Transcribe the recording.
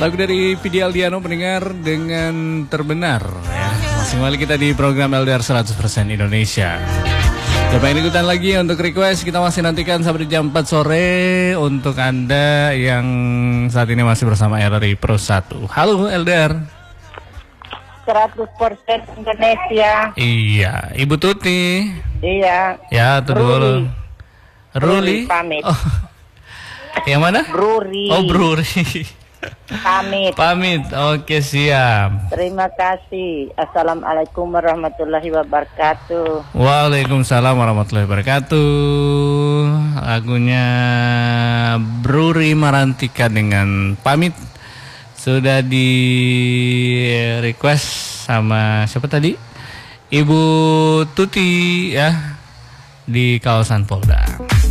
Lagu dari Vidi Aldiano pendengar dengan terbenar ya. Masih kembali kita di program LDR 100% Indonesia. Coba ini ikutan lagi untuk request. Kita masih nantikan sampai jam 4 sore untuk Anda yang saat ini masih bersama RRI Pro 1. Halo LDR 100% Indonesia. Iya, Ibu Tuti. Iya. Ya, itu dulu. Ruli pamit. Oh. Yang mana? Bruri. Oh, Bruri. Pamit. Oke, siap. Terima kasih. Assalamualaikum warahmatullahi wabarakatuh. Waalaikumsalam warahmatullahi wabarakatuh. Lagunya Bruri Marantika dengan Pamit sudah di request sama siapa tadi? Ibu Tuti ya, di kawasan Polda.